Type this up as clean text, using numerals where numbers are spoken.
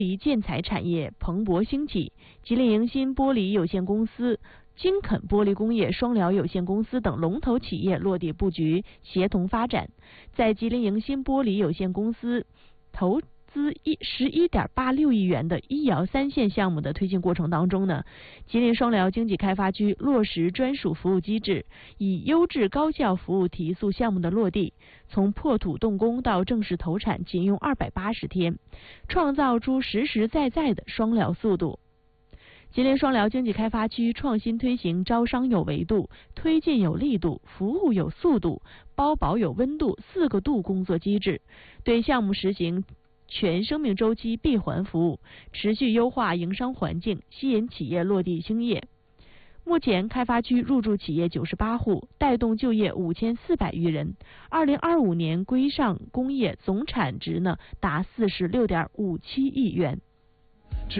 建材产业蓬勃兴起，吉林迎新玻璃有限公司、金肯玻璃工业双辽有限公司等龙头企业落地布局，协同发展。在吉林迎新玻璃有限公司投资11.86亿元的医疗3线项目的推进过程当中呢，吉林双辽经济开发区落实专属服务机制，以优质高效服务提速项目的落地，从破土动工到正式投产仅用280天，创造出实实在在的双辽速度。吉林双辽经济开发区创新推行招商有维度、推进有力度、服务有速度、包保有温度4个度工作机制，对项目实行全生命周期闭环服务，持续优化营商环境，吸引企业落地兴业。目前开发区入驻企业98户，带动就业5400余人。2025年规上工业总产值呢达46.57亿元。